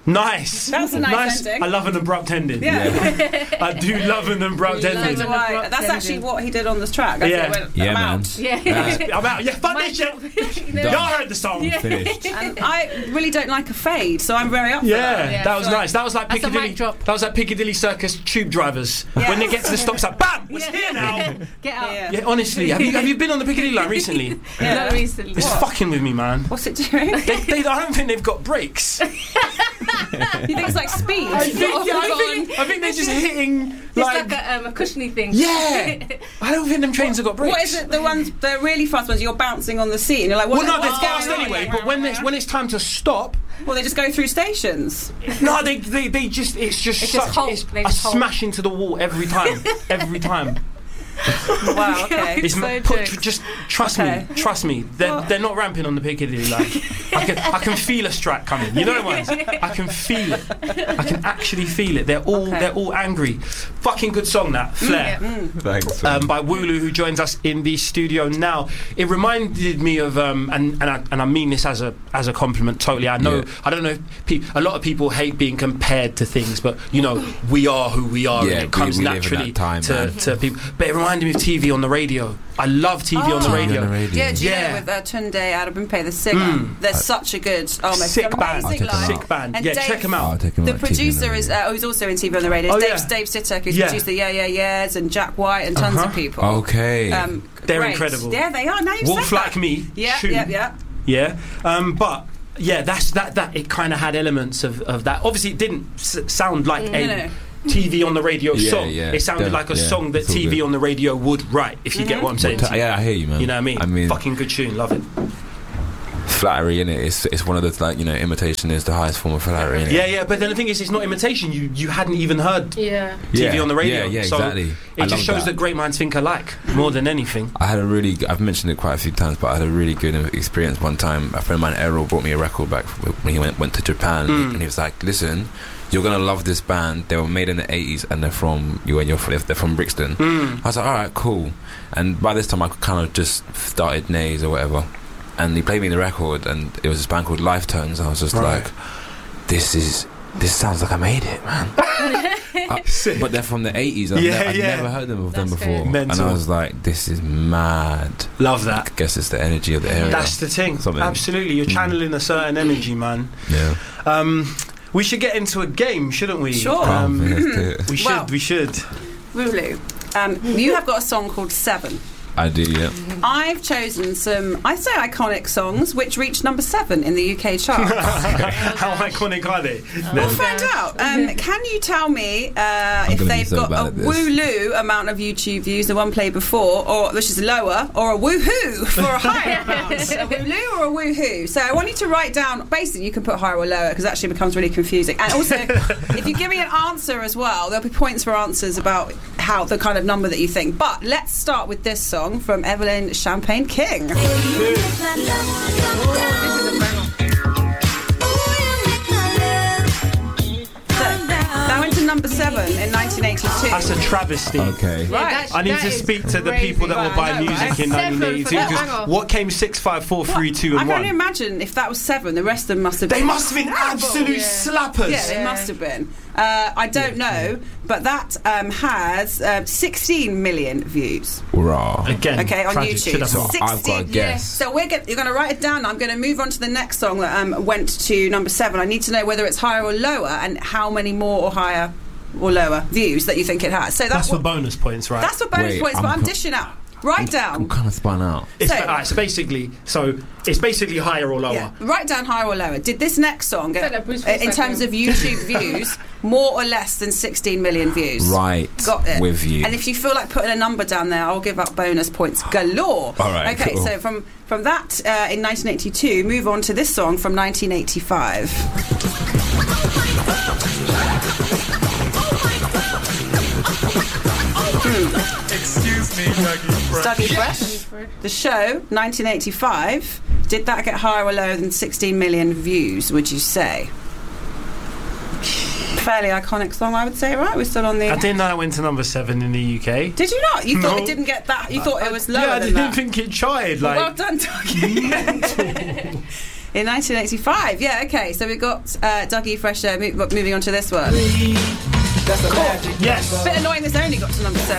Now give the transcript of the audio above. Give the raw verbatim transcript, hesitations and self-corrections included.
Nice. That's a nice, nice ending. I love an abrupt ending. Yeah. yeah. I do love an abrupt ending. So I, that's actually what he did on this track. That's yeah. it went, yeah, I'm man. out. Yeah. Uh, I'm out. Yeah, fuck this shit. Y'all heard the song. Yeah. Finished. And I really don't like a fade, so I'm very up for yeah, that. yeah, that was so nice. That was like That's a Piccadilly. mic drop. That was like Piccadilly Circus tube drivers. Yeah. When they get to the stop, it's like bam, it's Yeah. here now. Get out. Yeah. Yeah, honestly, have you have you been on the Piccadilly line recently? Yeah. Not recently. It's What? fucking with me, man. What's it doing? They, they, I don't think they've got brakes. You think it's like speed? I think, Oh, yeah, I God. think, I think they're just hitting It's like. like a, um, a cushiony thing. Yeah, I don't think them trains have got brakes. What is it? The ones, the really fast ones, you're bouncing on the seat, and you're like, what, Well, no, they're what's fast going on? anyway. But when it's when it's time to stop, Well, they just go through stations. no, they they, they just it's just It's such just halt. it's They a just halt. smash into the wall every time, every time. Wow. Okay. It's So ma- put, jokes. just trust Okay. me, trust me. They're Well- they're not ramping on the Piccadilly line. I can I can feel a strike coming. You know what I mean? I can feel it. I can actually feel it. They're all Okay. they're all angry. Fucking good song that Flair. Thanks. Um, by Wooloo, who joins us in the studio now. It reminded me of, um, and and I, and I mean this as a as a compliment. Totally, I know. Yeah. I don't know. If pe- a lot of people hate being compared to things, but you know, we are who we are, Yeah, and it we- comes we live in naturally that time, to, man. to people. But it reminded me of T V on the radio. I love T V on the Oh. radio. On the radio. Yeah, do you Yeah. know with uh, Tunde Adebimpe, the singer? Mm. They're such a good, oh my, Sick amazing band. I'll check them live. out. Sick band. And Yeah, Dave- check them I'll out. take him The on T V on producer the is, radio. uh, who's also in T V on the radio. Oh, Dave, yeah. Dave Sitek, who's Yeah. produced the Yeah Yeah Yeahs and Jack White and tons Uh-huh. of people. Okay. Um, They're great. incredible. Yeah, they are. Now you've Wolf said Like that. Me. Yeah, Shoot. yeah, yeah. Yeah, um, but yeah, that's that. That it kind of had elements of, of that. Obviously, it didn't s- sound like a No, no. T V on the radio Yeah, song. yeah. It sounded Yeah, like a yeah. song that It's all T V good. on the radio would write. If you get what I'm saying. But, yeah, I hear you, man. You know what I mean? I mean, Fucking good tune. Love it. flattery in it. It's it's one of the, like, you know, imitation is the highest form of flattery. Innit? Yeah, yeah. But then the thing is, it's not imitation. You you hadn't even heard Yeah. T V Yeah, on the radio. yeah, yeah, so exactly. It I just love shows that. that. great minds think alike more than anything. I had a really, I've mentioned it quite a few times, but I had a really good experience one time. A friend of mine, Errol, brought me a record back when he went went to Japan, Mm. and he was like, "Listen, you're gonna love this band. They were made in the eighties, and they're from you and you're from, they're from Brixton." Mm. I was like, "All right, cool." And by this time, I kind of just started Nays or whatever, and he played me the record, and it was this band called Life Tones. I was just Right. like, "This is." This sounds like I made it, man. Uh, but they're from the eighties. I've, Yeah, ne- I've yeah. never heard them of them That's before, good. Mental. and I was like, "This is mad." Love that. I guess it's the energy of the area. That's the thing. Something. Absolutely, you're channeling a certain energy, man. yeah. Um, we should get into a game, shouldn't we? Sure. Um, Oh, let's do it. we should. Well- we should. Wooloo, um, you have got a song called Seven. I do, yeah. I've chosen some, I say iconic songs, which reached number seven in the U K charts. How iconic are they? We'll find out. Um, can you tell me uh, if gonna be they've so got bad a at this. Wooloo amount of YouTube views, the one played before, or which is lower, or a woohoo for a higher amount? A Wooloo or a woohoo? So I want you to write down, basically you can put higher or lower, because it actually becomes really confusing. And also, if you give me an answer as well, there'll be points for answers about how the kind of number that you think. But let's start with this song from Evelyn Champagne King. That went to number seven in nineteen eighty-two. That's a travesty. Okay. Right. I need That to is speak to the crazy. people that Right, will buy I know, music right? in Seven nineteen eighty-two. for that, 'cause hang on. what came six, five, four, three, two, I and can only one? imagine if that was seven, the rest of them must have They been. must have been absolute Yeah. slappers. Yeah, they Yeah. must have been. Uh, I don't know, but that um, has uh, sixteen million views. Raw. Again, Okay, on tragic. YouTube. Should have So not. I've got a guess. So we're go- you're going to write it down. I'm going to move on to the next song that um, went to number seven. I need to know whether it's higher or lower, and how many more or higher or lower views that you think it has. So that's, That's for what, bonus points, right? that's for bonus Wait, points. I'm but I'm co- dishing out. Write I'm down. kind of spun out. It's So- ba- alright, so basically, so it's basically higher or lower. Yeah. Write down higher or lower. Did this next song get, Is that a Bruce uh, in Willis terms song? of YouTube views, more or less than sixteen million views? Right. Got it. With you. And if you feel like putting a number down there, I'll give up bonus points galore. All right, Okay, cool. so from from that uh, in nineteen eighty-two, move on to this song from nineteen eighty-five. Excuse me, Dougie Dougie Fresh. The show, nineteen eighty-five. Did that get higher or lower than sixteen million views, would you say? Fairly iconic song, I would say, right? We're still on the... I didn't know it went to number seven in the U K. Did you not? You thought No. it didn't get that? You thought it was lower yeah, I than didn't that? think it tried. Like, Well done, Dougie. In nineteen eighty-five, yeah, okay. So we've got uh, Dougie Fresh Air. Mo- moving on to this one. That's the magic. Yes. Bit annoying this only got to number seven.